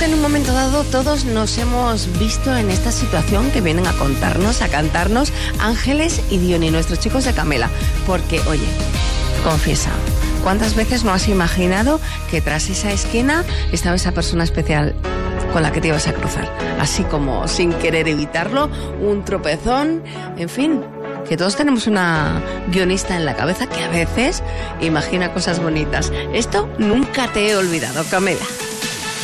que en un momento dado todos nos hemos visto en esta situación que vienen a contarnos, a cantarnos Ángeles y Diony, nuestros chicos de Camela. Porque, oye, confiesa, ¿cuántas veces no has imaginado que tras esa esquina estaba esa persona especial con la que te ibas a cruzar? Así como sin querer evitarlo, un tropezón, en fin, que todos tenemos una guionista en la cabeza que a veces imagina cosas bonitas. Esto nunca te he olvidado, Camela.